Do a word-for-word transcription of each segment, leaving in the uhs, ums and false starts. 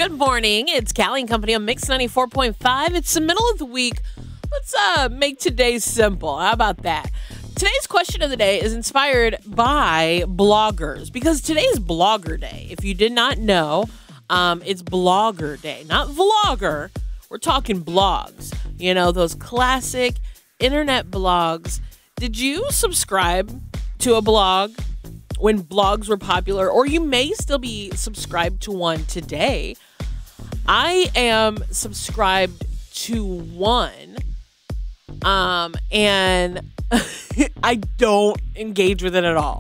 Good morning. It's Callie and Company on Mix ninety-four point five. It's the middle of the week. Let's uh, make today simple. How about that? Today's question of the day is inspired by bloggers because today is Blogger Day. If you did not know, um, it's Blogger Day, not vlogger. We're talking blogs. You know, those classic internet blogs. Did you subscribe to a blog when blogs were popular, or you may still be subscribed to one today? I am subscribed to one, um, and I don't engage with it at all.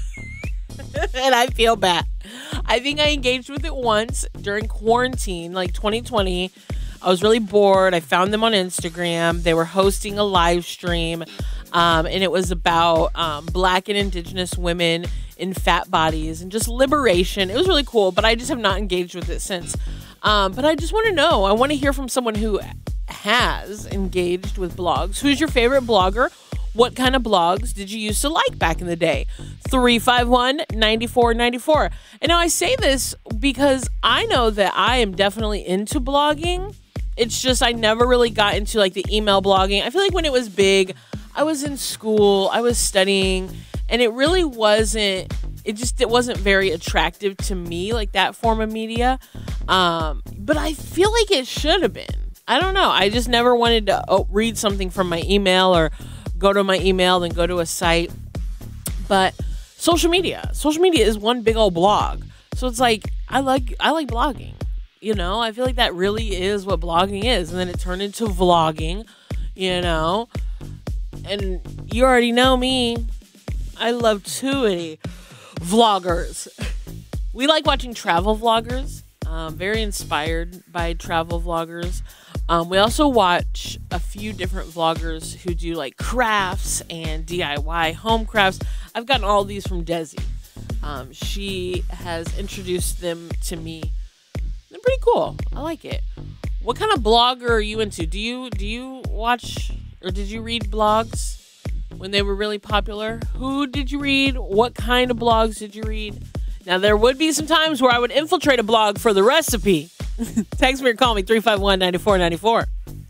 And I feel bad. I think I engaged with it once during quarantine, like twenty twenty. I was really bored. I found them on Instagram. They were hosting a live stream, um, and it was about um, Black and Indigenous women in fat bodies and just liberation. It was really cool, but I just have not engaged with it since. Um, but I just want to know. I want to hear from someone who has engaged with blogs. Who's your favorite blogger? What kind of blogs did you used to like back in the day? three five one, nine four nine four. And now I say this because I know that I am definitely into blogging. It's just I never really got into like the email blogging. I feel like when it was big, I was in school, I was studying, and it really wasn't, it just, it wasn't very attractive to me, like that form of media. Um, but I feel like it should have been. I don't know. I just never wanted to oh, read something from my email or go to my email and go to a site. But social media, social media is one big old blog. So it's like, I like, I like blogging. You know, I feel like that really is what blogging is. And then it turned into vlogging, you know, and you already know me. I love too many vloggers. We like watching travel vloggers. Um, very inspired by travel vloggers. Um, we also watch a few different vloggers who do like crafts and D I Y home crafts. I've gotten all these from Desi. Um, she has introduced them to me. They're pretty cool. I like it. What kind of blogger are you into? Do you do you watch or did you read blogs when they were really popular? Who did you read? What kind of blogs did you read? Now, there would be some times where I would infiltrate a blog for the recipe. Text me or call me, three five one, nine four nine four.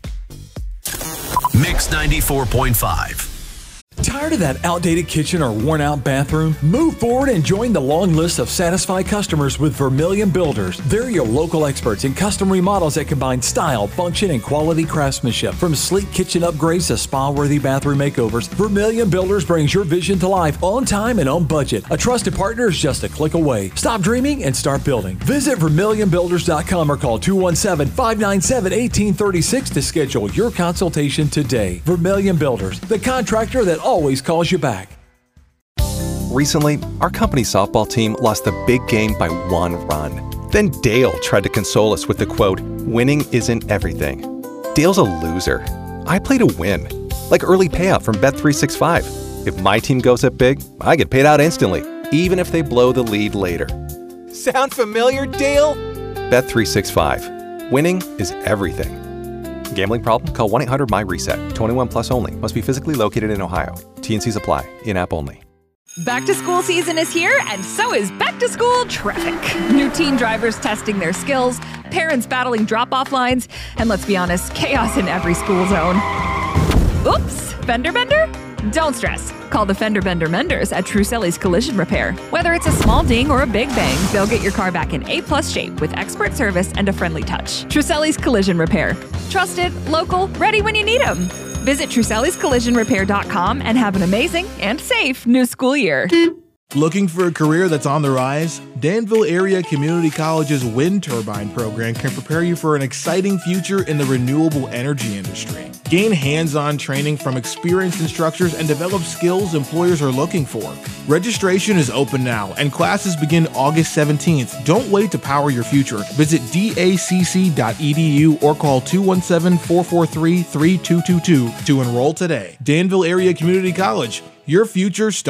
Mix ninety-four point five. Tired of that outdated kitchen or worn-out bathroom? Move forward and join the long list of satisfied customers with Vermilion Builders. They're your local experts in custom remodels that combine style, function, and quality craftsmanship. From sleek kitchen upgrades to spa-worthy bathroom makeovers, Vermilion Builders brings your vision to life on time and on budget. A trusted partner is just a click away. Stop dreaming and start building. Visit vermilion builders dot com or call two one seven, five nine seven, one eight three six to schedule your consultation today. Vermilion Builders, the contractor that always calls you back. Recently, our company softball team lost the big game by one run. Then Dale tried to console us with the quote, "Winning isn't everything." Dale's a loser. I play to win, like early payout from Bet three sixty-five. If my team goes up big, I get paid out instantly, even if they blow the lead later. Sound familiar, Dale? Bet three sixty-five. Winning is everything. Gambling problem? Call one eight hundred my reset. twenty-one plus only. Must be physically located in Ohio. T N Cs apply. In-app only. Back to school season is here, and so is back to school traffic. New teen drivers testing their skills, parents battling drop-off lines, and let's be honest, chaos in every school zone. Oops, fender bender? Don't stress. Call the Fender Bender Menders at Truselli's Collision Repair. Whether it's a small ding or a big bang, they'll get your car back in A-plus shape with expert service and a friendly touch. Truselli's Collision Repair. Trusted, local, ready when you need them. Visit Truselli's Collision Repair dot com and have an amazing and safe new school year. Looking for a career that's on the rise? Danville Area Community College's wind turbine program can prepare you for an exciting future in the renewable energy industry. Gain hands-on training from experienced instructors and develop skills employers are looking for. Registration is open now and classes begin August seventeenth. Don't wait to power your future. Visit D A C C dot E D U or call two one seven, four four three, three two two two to enroll today. Danville Area Community College. Your future starts